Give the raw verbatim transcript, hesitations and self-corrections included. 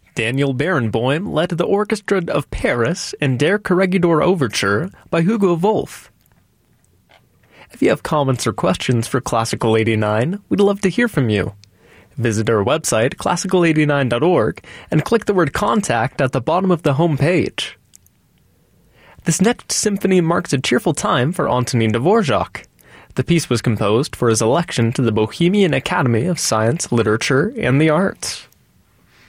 Daniel Barenboim led the Orchestra of Paris in Der Corregidor Overture by Hugo Wolf. If you have comments or questions for Classical eighty-nine, we'd love to hear from you. Visit our website, classical eighty-nine dot org, and click the word Contact at the bottom of the home page. This next symphony marks a cheerful time for Antonin Dvorak. The piece was composed for his election to the Bohemian Academy of Science, Literature, and the Arts.